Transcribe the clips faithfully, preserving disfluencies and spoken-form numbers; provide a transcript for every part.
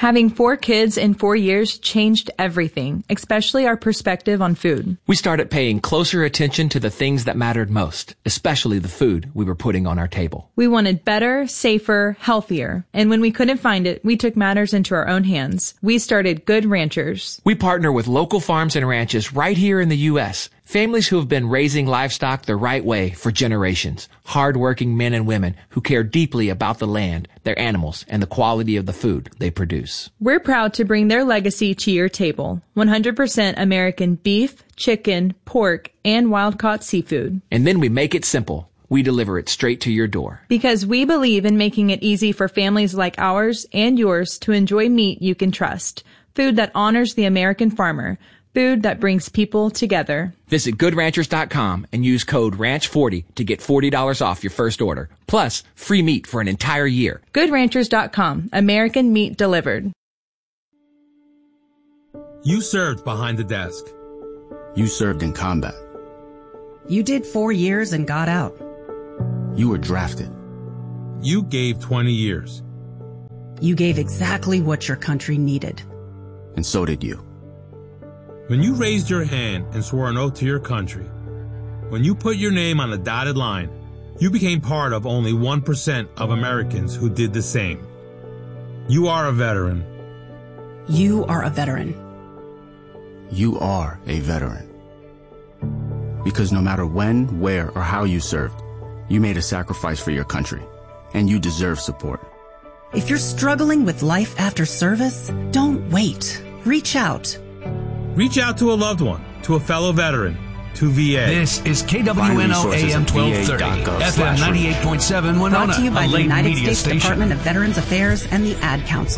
Having four kids in four years changed everything, especially our perspective on food. We started paying closer attention to the things that mattered most, especially the food we were putting on our table. We wanted better, safer, healthier. And when we couldn't find it, we took matters into our own hands. We started Good Ranchers. We partner with local farms and ranches right here in the U S Families who have been raising livestock the right way for generations. Hard-working men and women who care deeply about the land, their animals, and the quality of the food they produce. We're proud to bring their legacy to your table. one hundred percent American beef, chicken, pork, and wild-caught seafood. And then we make it simple. We deliver it straight to your door. Because we believe in making it easy for families like ours and yours to enjoy meat you can trust. Food that honors the American farmer. Food that brings people together. Visit good ranchers dot com and use code ranch forty to get forty dollars off your first order. Plus, free meat for an entire year. good ranchers dot com. American meat delivered. You served behind the desk. You served in combat. You did four years and got out. You were drafted. You gave twenty years. You gave exactly what your country needed. And so did you. When you raised your hand and swore an oath to your country, when you put your name on a dotted line, you became part of only one percent of Americans who did the same. You are a veteran. You are a veteran. You are a veteran. Because no matter when, where, or how you served, you made a sacrifice for your country, and you deserve support. If you're struggling with life after service, don't wait. Reach out. Reach out to a loved one, to a fellow veteran, to V A. This is K W N O A M twelve thirty, F M ninety-eight point seven Winona, brought to you by the United Media States station. Department of Veterans Affairs and the Ad Council.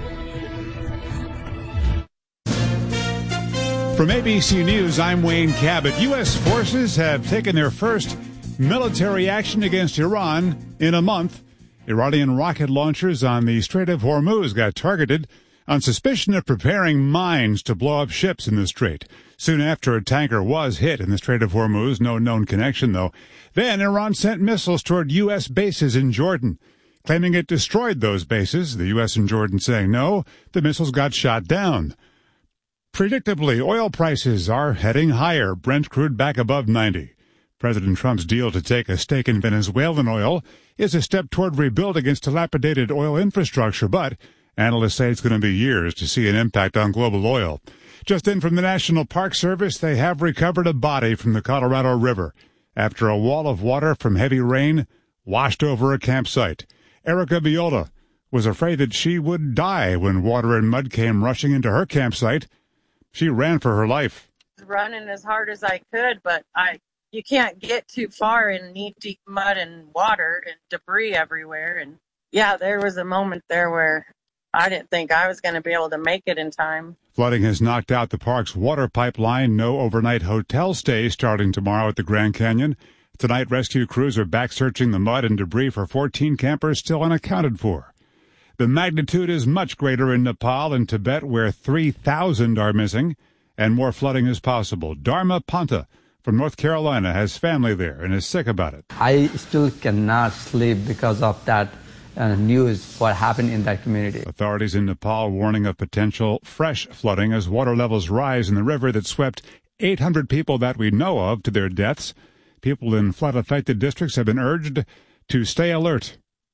From A B C News, I'm Wayne Cabot. U S forces have taken their first military action against Iran in a month. Iranian rocket launchers on the Strait of Hormuz got targeted on suspicion of preparing mines to blow up ships in the strait. Soon after, a tanker was hit in the Strait of Hormuz. No known connection, though. Then Iran sent missiles toward U S bases in Jordan, claiming it destroyed those bases. The U S and Jordan saying no, the missiles got shot down. Predictably, oil prices are heading higher. Brent crude back above ninety. President Trump's deal to take a stake in Venezuelan oil is a step toward rebuilding its dilapidated oil infrastructure, but analysts say it's going to be years to see an impact on global oil. Just in from the National Park Service, they have recovered a body from the Colorado River after a wall of water from heavy rain washed over a campsite. Erica Viola was afraid that she would die when water and mud came rushing into her campsite. She ran for her life. Running as hard as I could, but I you can't get too far in knee-deep mud and water and debris everywhere. And yeah, there was a moment there where I didn't think I was going to be able to make it in time. Flooding has knocked out the park's water pipeline. No overnight hotel stays starting tomorrow at the Grand Canyon. Tonight, rescue crews are back searching the mud and debris for fourteen campers still unaccounted for. The magnitude is much greater in Nepal and Tibet, where three thousand are missing, and more flooding is possible. Dharma Panta from North Carolina has family there and is sick about it. I still cannot sleep because of that uh, news, what happened in that community. Authorities in Nepal warning of potential fresh flooding as water levels rise in the river that swept eight hundred people that we know of to their deaths. People in flood-affected districts have been urged to stay alert.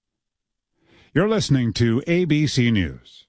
You're listening to A B C News.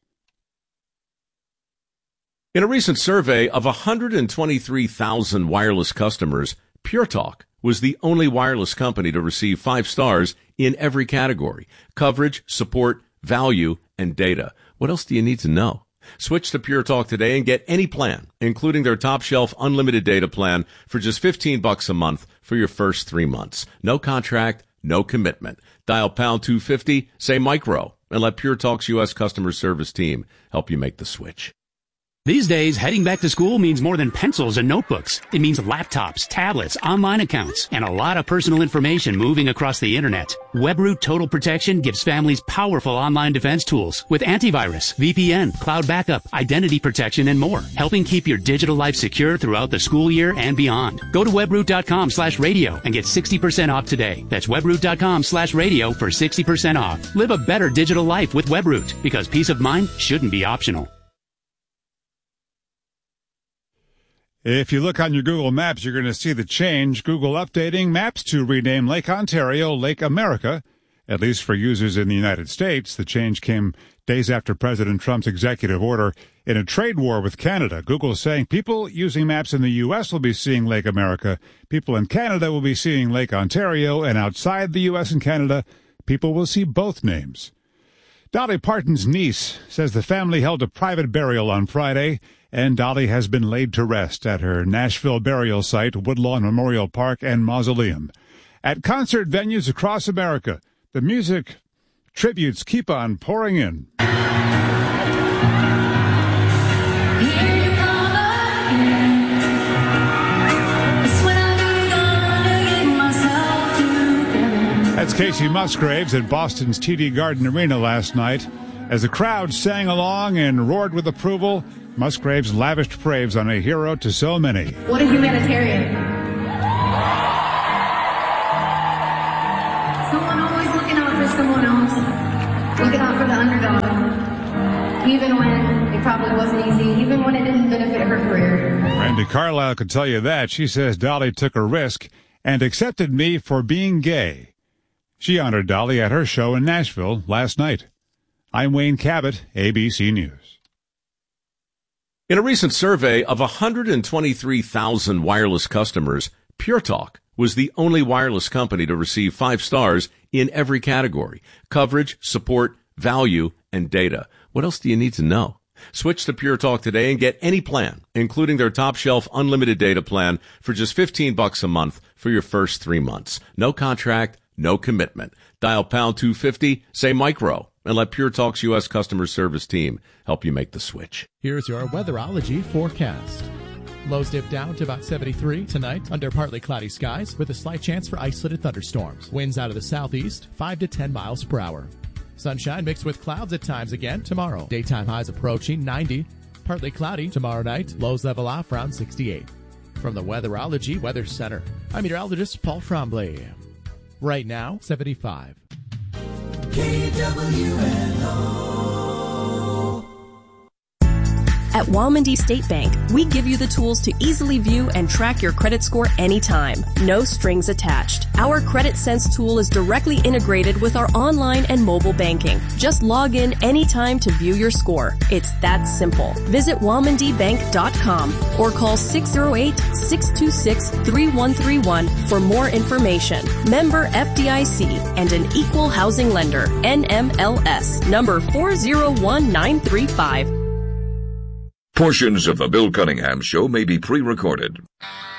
In a recent survey of one hundred twenty-three thousand wireless customers, Pure Talk was the only wireless company to receive five stars in every category: coverage, support, value, and data. What else do you need to know? Switch to Pure Talk today and get any plan, including their top-shelf unlimited data plan, for just fifteen bucks a month for your first three months. No contract, no commitment. Dial pound two fifty, say micro, and let Pure Talk's U S customer service team help you make the switch. These days, heading back to school means more than pencils and notebooks. It means laptops, tablets, online accounts, and a lot of personal information moving across the internet. WebRoot Total Protection gives families powerful online defense tools with antivirus, V P N, cloud backup, identity protection, and more, helping keep your digital life secure throughout the school year and beyond. Go to webroot.com slash radio and get sixty percent off today. That's webroot.com slash radio for sixty percent off. Live a better digital life with WebRoot, because peace of mind shouldn't be optional. If you look on your Google Maps, you're going to see the change. Google updating maps to rename Lake Ontario Lake America, at least for users in the United States. The change came days after President Trump's executive order in a trade war with Canada. Google is saying people using maps in the U S will be seeing Lake America. People in Canada will be seeing Lake Ontario. And outside the U S and Canada, people will see both names. Dolly Parton's niece says the family held a private burial on Friday, and Dolly has been laid to rest at her Nashville burial site, Woodlawn Memorial Park and Mausoleum. At concert venues across America, the music tributes keep on pouring in. That's Casey Musgraves at Boston's T D Garden Arena last night. As the crowd sang along and roared with approval, Musgraves lavished praise on a hero to so many. What a humanitarian. Someone always looking out for someone else, looking out for the underdog, even when it probably wasn't easy, even when it didn't benefit her career. Randy Carlisle could tell you that. She says Dolly took a risk and accepted me for being gay. She honored Dolly at her show in Nashville last night. I'm Wayne Cabot, A B C News. In a recent survey of one hundred twenty-three thousand wireless customers, Pure Talk was the only wireless company to receive five stars in every category: coverage, support, value, and data. What else do you need to know? Switch to Pure Talk today and get any plan, including their top shelf unlimited data plan, for just fifteen bucks a month for your first three months. No contract, no commitment. Dial pound two fifty, say micro, and let Pure Talk's U S customer service team help you make the switch. Here's your weatherology forecast. Lows dip down to about seventy-three tonight under partly cloudy skies with a slight chance for isolated thunderstorms. Winds out of the southeast, five to ten miles per hour. Sunshine mixed with clouds at times again tomorrow. Daytime highs approaching ninety. Partly cloudy tomorrow night. Lows level off around sixty-eight. From the Weatherology Weather Center, I'm meteorologist Paul Tremblay. Right now, seventy-five. K W N O. At Walmondie State Bank, we give you the tools to easily view and track your credit score anytime. No strings attached. Our Credit Sense tool is directly integrated with our online and mobile banking. Just log in anytime to view your score. It's that simple. Visit walmondie bank dot com or call six oh eight, six two six, three one three one for more information. Member F D I C and an equal housing lender. N M L S number four zero one nine three five. Portions of the Bill Cunningham Show may be pre-recorded.